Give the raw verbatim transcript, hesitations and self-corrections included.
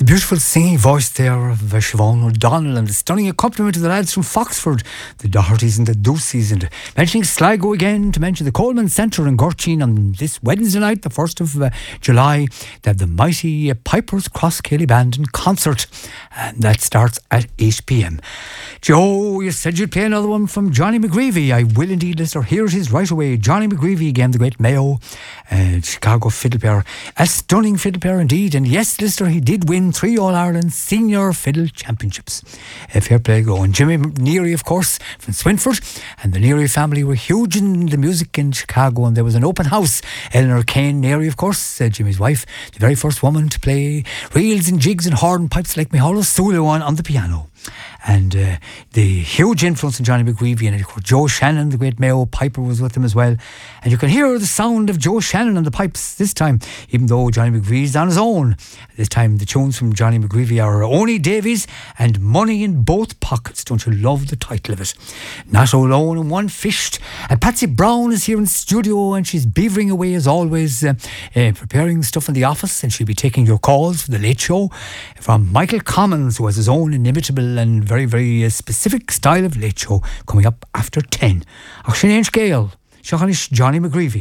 beautiful singing voice there of uh, Siobhan O'Donnell, and the stunning accompaniment of the lads from Foxford, the Dohertys and the Duceys, and mentioning Sligo again, to mention the Coleman Centre in Gorcheen on this Wednesday night, the first of uh, July. They have the mighty uh, Pipers Cross Kelly Band in concert, and that starts at eight p.m. Joe, you said you'd play another one from Johnny McGreevy. I will indeed, listener. Here it is right away. Johnny McGreevy again, the great Mayo and Chicago fiddle player. A stunning fiddle player indeed. And yes, listener, he did win three All-Ireland Senior Fiddle Championships. Uh, fair play go. And Jimmy Neary, of course, from Swinford. And the Neary family were huge in the music in Chicago. And there was an open house. Eleanor Kane Neary, of course, uh, Jimmy's wife, the very first woman to play reels and jigs and horn pipes like Mihailo Sulu on, on the piano. And uh, the huge influence on Johnny McGreevy, and of course Joe Shannon, the great Mayo piper, was with him as well. And you can hear the sound of Joe Shannon on the pipes this time, even though Johnny McGreevy's on his own. This time the tunes from Johnny McGreevy are Only Davies and Money in Both Pockets. Don't you love the title of it? Not Alone and One Fished. And Patsy Brown is here in studio, and she's beavering away as always, uh, uh, preparing stuff in the office, and she'll be taking your calls for the Late Show from Michael Commons, who has his own inimitable and very, very uh, specific style of Late Show coming up after ten. Ach, sin éin scéal, Johnny McGreevy.